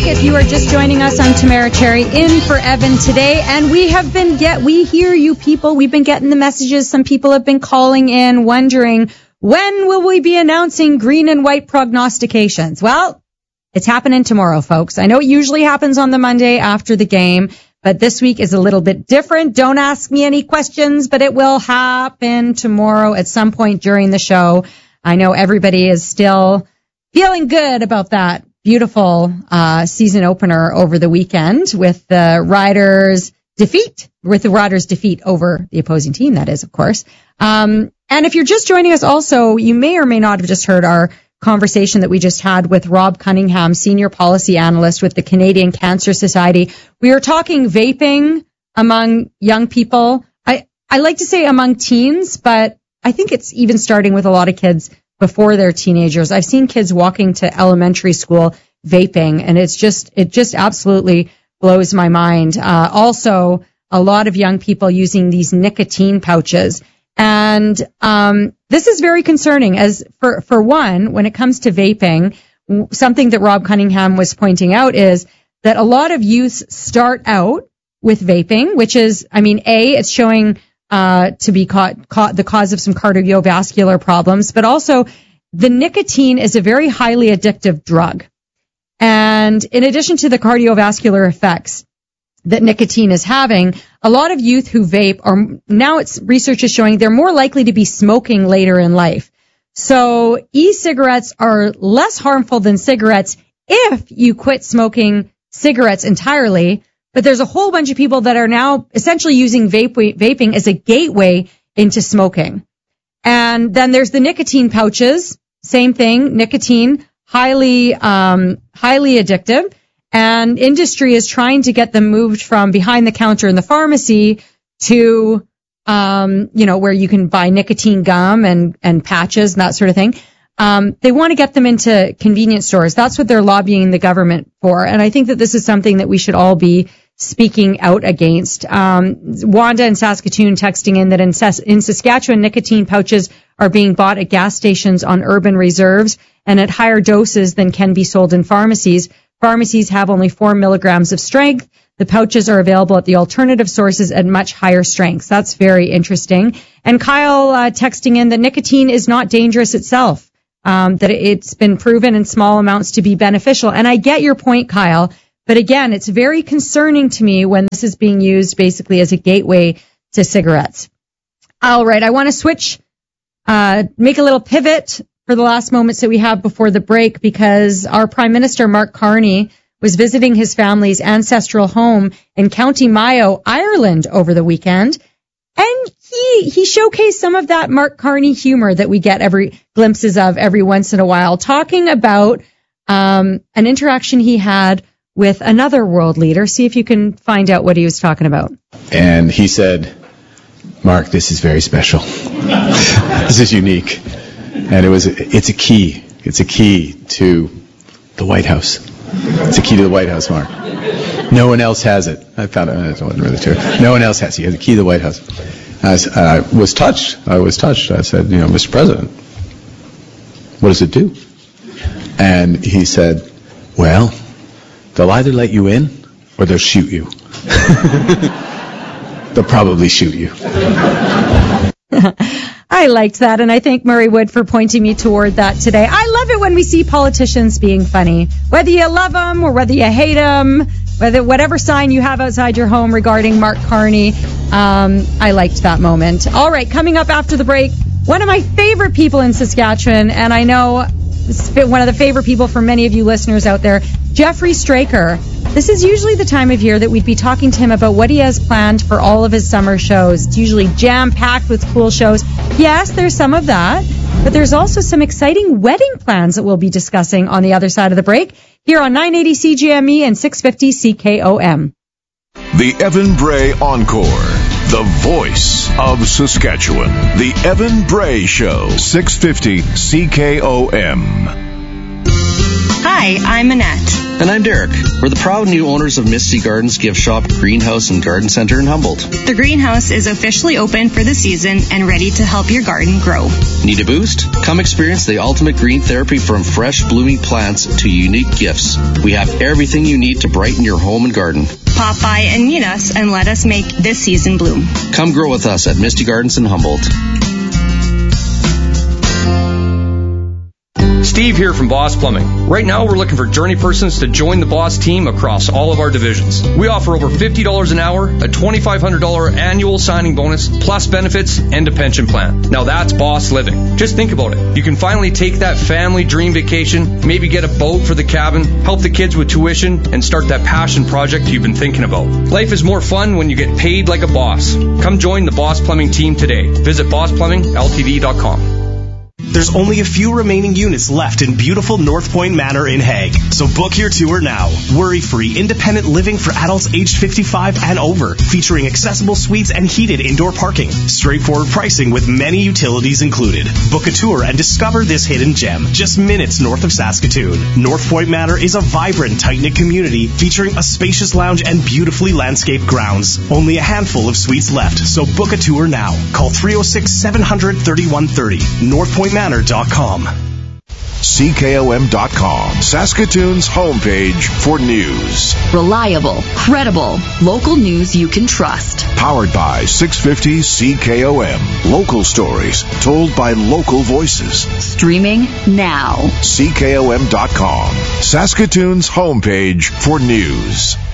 If you are just joining us, I'm Tamara Cherry in for Evan today, and we hear you people. We've been getting the messages. Some people have been calling in wondering, when will we be announcing green and white prognostications? Well, it's happening tomorrow, folks. I know it usually happens on the Monday after the game, but this week is a little bit different. Don't ask me any questions, but it will happen tomorrow at some point during the show. I know everybody is still feeling good about that beautiful season opener over the weekend with the Riders' defeat over the opposing team, that is, of course. And if you're just joining us also, you may or may not have just heard our conversation that we just had with Rob Cunningham, Senior Policy Analyst with the Canadian Cancer Society. We are talking vaping among young people. I like to say among teens, but I think it's even starting with a lot of kids before they're teenagers. I've seen kids walking to elementary school vaping, and it just absolutely blows my mind. Also, a lot of young people using these nicotine pouches. And this is very concerning, as for one, when it comes to vaping, something that Rob Cunningham was pointing out is that a lot of youth start out with vaping, which is, it's showing to be the cause of some cardiovascular problems, but also the nicotine is a very highly addictive drug. And in addition to the cardiovascular effects that nicotine is having, a lot of youth who vape research is showing they're more likely to be smoking later in life. So e-cigarettes are less harmful than cigarettes if you quit smoking cigarettes entirely. But there's a whole bunch of people that are now essentially using vaping as a gateway into smoking. And then there's the nicotine pouches. Same thing. Nicotine, highly addictive. And industry is trying to get them moved from behind the counter in the pharmacy to, where you can buy nicotine gum and patches and that sort of thing. They want to get them into convenience stores. That's what they're lobbying the government for. And I think that this is something that we should all be speaking out against. Wanda in Saskatoon texting in that in Saskatchewan, nicotine pouches are being bought at gas stations on urban reserves and at higher doses than can be sold in pharmacies. Pharmacies have only 4 milligrams of strength. The pouches are available at the alternative sources at much higher strengths. That's very interesting. And Kyle texting in that nicotine is not dangerous itself, that it's been proven in small amounts to be beneficial. And I get your point, Kyle. But again, it's very concerning to me when this is being used basically as a gateway to cigarettes. All right, I want to switch, make a little pivot for the last moments that we have before the break, because our Prime Minister, Mark Carney, was visiting his family's ancestral home in County Mayo, Ireland over the weekend. And he showcased some of that Mark Carney humor that we get glimpses of every once in a while, talking about an interaction he had with another world leader. See if you can find out what he was talking about. And he said, Mark, this is very special. This is unique. And it's a key. It's a key to the White House. It's a key to the White House, Mark. No one else has it. I found it wasn't really true. No one else has it. He has a key to the White House. I was touched. I said, Mr. President, what does it do? And he said, well, they'll either let you in or they'll shoot you. They'll probably shoot you. I liked that, and I thank Murray Wood for pointing me toward that today. I love it when we see politicians being funny. Whether you love them or whether you hate them, whatever sign you have outside your home regarding Mark Carney, I liked that moment. All right, coming up after the break, one of my favorite people in Saskatchewan, and I know one of the favorite people for many of you listeners out there, Jeffrey Straker. This is usually the time of year that we'd be talking to him about what he has planned for all of his summer shows. It's usually jam-packed with cool shows. Yes, there's some of that, but there's also some exciting wedding plans that we'll be discussing on the other side of the break here on 980 CGME and 650 CKOM. The Evan Bray Encore, the voice of Saskatchewan. The Evan Bray Show, 650 CKOM. Hi, Hi, I'm Annette. And I'm Derek. We're the proud new owners of Misty Gardens Gift Shop, Greenhouse, and Garden Center in Humboldt. The greenhouse is officially open for the season and ready to help your garden grow. Need a boost? Come experience the ultimate green therapy, from fresh blooming plants to unique gifts. We have everything you need to brighten your home and garden. Pop by and meet us and let us make this season bloom. Come grow with us at Misty Gardens in Humboldt. Steve here from Boss Plumbing. Right now, we're looking for journey persons to join the Boss team across all of our divisions. We offer over $50 an hour, a $2,500 annual signing bonus, plus benefits and a pension plan. Now that's Boss living. Just think about it. You can finally take that family dream vacation, maybe get a boat for the cabin, help the kids with tuition, and start that passion project you've been thinking about. Life is more fun when you get paid like a boss. Come join the Boss Plumbing team today. Visit BossPlumbingLTD.com. There's only a few remaining units left in beautiful North Point Manor in Hague, so book your tour now. Worry-free, independent living for adults aged 55 and over, featuring accessible suites and heated indoor parking. Straightforward pricing with many utilities included. Book a tour and discover this hidden gem, just minutes north of Saskatoon. North Point Manor is a vibrant, tight-knit community featuring a spacious lounge and beautifully landscaped grounds. Only a handful of suites left, so book a tour now. Call 306-700-3130. NorthPointManor.com. CKOM.com, Saskatoon's homepage for news. Reliable, credible, local news you can trust. Powered by 650 CKOM. Local stories told by local voices. Streaming now. CKOM.com, Saskatoon's homepage for news.